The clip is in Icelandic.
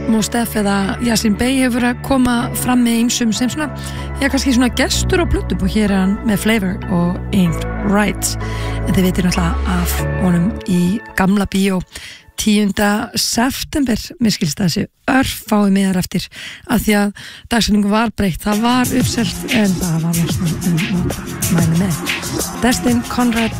Mos Def eða Yasin Bey hefur að koma fram með ýmsum sem svona, kannski svona gestur á plötum og hér er hann með Flavor og Ain't Right en þið veitir náttúrulega af honum í gamla bíó 10. september, mér skilst það þessi örfái miðar eftir að því að dagsetningu var breytt, það var uppselt en það var mæli með Destin Conrad